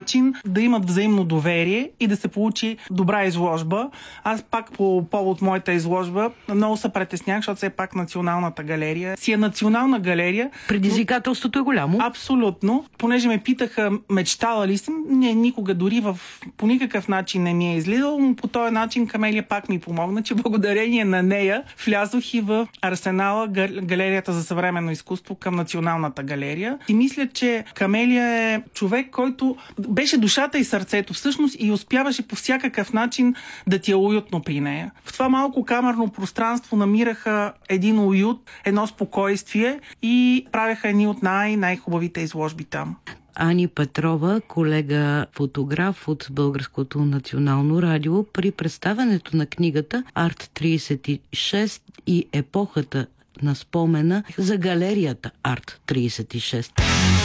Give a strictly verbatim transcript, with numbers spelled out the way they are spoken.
начин да имат взаимно доверие и да се получи добра изложба. Аз пак по повод моята изложба много се притеснях, защото все пак Националната галерия си е национална галерия. Предизвикателството е голямо. Абсолютно. Понеже ме питаха, мечтала ли съм, не, никога дори в, по никакъв начин не ми е излизало, но по този начин Камелия пак ми помогна, че благодарение на нея влязох и в арсенала Галерията за съвременно изкуство към Националната галерия. И мисля, че Камелия е човек, който беше душата и сърцето всъщност и успяваше по всякакъв начин да ти е уютно при нея. В това малко камерно пространство намираха един уют, едно спокойствие и правеха едни от най- най-хубавите изложби там. Ани Петрова, колега фотограф от Българското национално радио, при представянето на книгата Арт трийсет и шест и епохата на спомена за галерията Арт трийсет и шест.